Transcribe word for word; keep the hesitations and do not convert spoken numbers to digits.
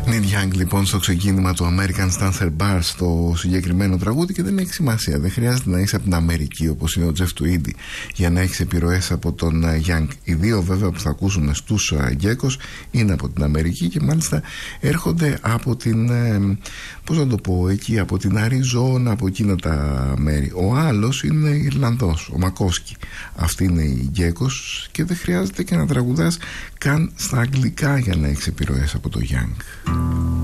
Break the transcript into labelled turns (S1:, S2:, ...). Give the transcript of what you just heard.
S1: Neil Young λοιπόν στο ξεκίνημα του American Stancer Bar στο συγκεκριμένο τραγούδι, και δεν έχει σημασία, δεν χρειάζεται να είσαι από την Αμερική όπως είναι ο Jeff Tweedy για να έχεις επιρροές από τον Young. Οι δύο βέβαια που θα ακούσουμε στους Γκέκος είναι από την Αμερική και μάλιστα έρχονται από την, πώς να το πω, εκεί από την Αριζόνα, από εκείνα τα μέρη. Ο άλλος είναι Ιρλανδός, ο Μακόσκι. Αυτή είναι η Γκέκος και δεν χρειάζεται και να τραγουδάς καν στα αγγλικά για να έχεις επιρροές από το Young.